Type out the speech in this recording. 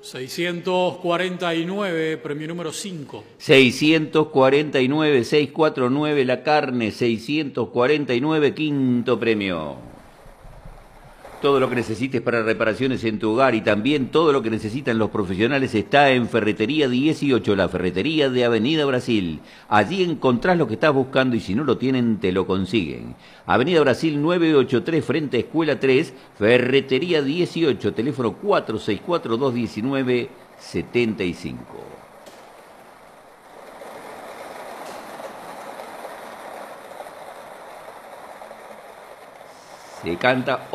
649, premio número 5. 649, 649 la carne, 649, quinto premio. Todo lo que necesites para reparaciones en tu hogar y también todo lo que necesitan los profesionales está en Ferretería 18, la ferretería de Avenida Brasil. Allí encontrás lo que estás buscando y si no lo tienen, te lo consiguen. Avenida Brasil 983, frente a Escuela 3, Ferretería 18, teléfono 464-219-75. Se canta